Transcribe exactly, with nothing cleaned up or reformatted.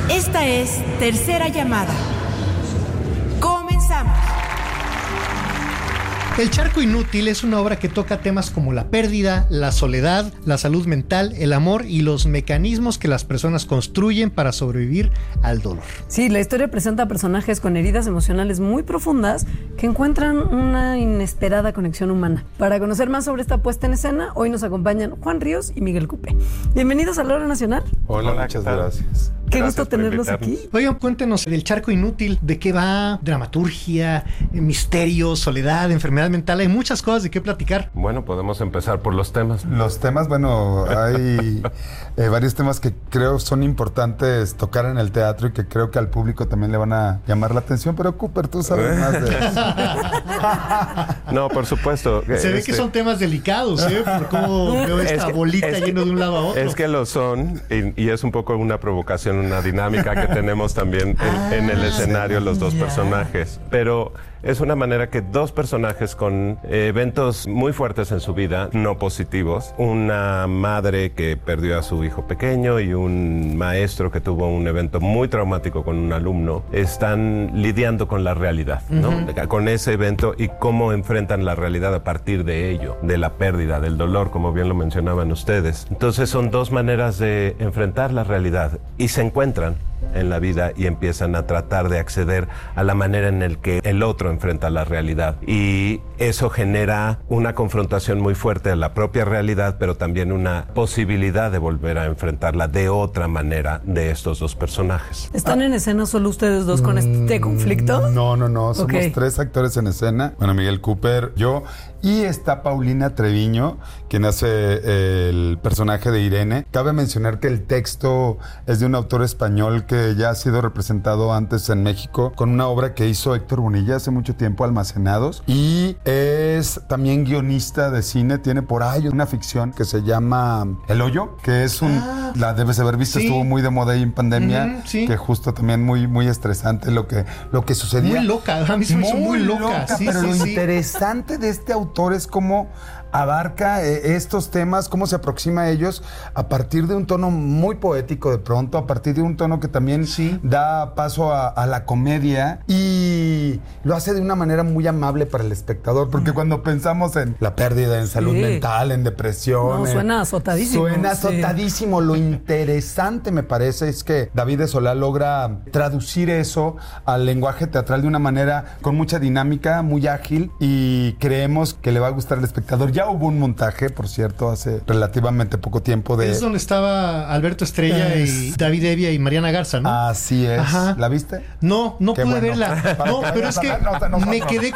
Esta es Tercera Llamada. Comenzamos. El Charco Inútil es una obra que toca temas como la pérdida, la soledad, la salud mental, el amor y los mecanismos que las personas construyen para sobrevivir al dolor. Sí, la historia presenta personajes con heridas emocionales muy profundas que encuentran una inesperada conexión humana. Para conocer más sobre esta puesta en escena, hoy nos acompañan Juan Ríos y Miguel Cupé. Bienvenidos a la Hora Nacional. Hola, Hola muchas gracias. Qué Gracias gusto tenerlos aquí. Oigan, cuéntenos del Charco Inútil, de qué va, dramaturgia, misterio, soledad, enfermedad mental, hay muchas cosas de qué platicar. Bueno, podemos empezar por los temas. Los temas, bueno, hay eh, varios temas que creo son importantes tocar en el teatro y que creo que al público también le van a llamar la atención, pero Cooper, tú sabes más de eso. No, por supuesto. Se ve este... que son temas delicados, ¿eh? Por cómo veo esta que, bolita es, yendo de un lado a otro. Es que lo son, y, y es un poco una provocación, una dinámica que tenemos también en, ah, en el escenario los dos yeah. personajes. Pero es una manera que dos personajes con eventos muy fuertes en su vida, no positivos, una madre que perdió a su hijo pequeño y un maestro que tuvo un evento muy traumático con un alumno, están lidiando con la realidad, ¿no? Uh-huh. Con ese evento y cómo enfrentan la realidad a partir de ello, de la pérdida, del dolor, como bien lo mencionaban ustedes. Entonces son dos maneras de enfrentar la realidad y se encuentran en la vida y empiezan a tratar de acceder a la manera en la que el otro enfrenta la realidad. Y eso genera una confrontación muy fuerte de la propia realidad, pero también una posibilidad de volver a enfrentarla de otra manera de estos dos personajes. ¿Están ah. en escena solo ustedes dos con este conflicto? No, no, no. Somos okay. tres actores en escena. Bueno, Miguel Cooper, yo... Y está Paulina Treviño, quien hace el personaje de Irene. Cabe mencionar que el texto es de un autor español que ya ha sido representado antes en México con una obra que hizo Héctor Bonilla hace mucho tiempo, Almacenados. Y es también guionista de cine. Tiene por ahí una ficción que se llama El Hoyo, que es un... Ah, la debes haber visto, sí. Estuvo muy de moda ahí en pandemia. Uh-huh, sí. Que justo también muy, muy estresante lo que, lo que sucedía. Muy loca, a mí se me hizo muy, muy loca. loca sí, pero sí, lo sí. interesante de este autor es cómo abarca eh, estos temas, cómo se aproxima a ellos a partir de un tono muy poético de pronto, a partir de un tono que también sí. da paso a, a la comedia y lo hace de una manera muy amable para el espectador, porque mm. cuando pensamos en la pérdida, en salud sí. mental, en depresión... No, en, suena azotadísimo. Suena azotadísimo. Sí. Lo interesante, me parece, es que David de Solá logra traducir eso al lenguaje teatral de una manera con mucha dinámica, muy ágil, y creemos que le va a gustar al espectador. Ya hubo un montaje, por cierto, hace relativamente poco tiempo de... Es donde estaba Alberto Estrella es... y David Evia y Mariana Garza, ¿no? Así es. Ajá. ¿La viste? No, no Qué pude bueno. verla. No, pero es que me quedé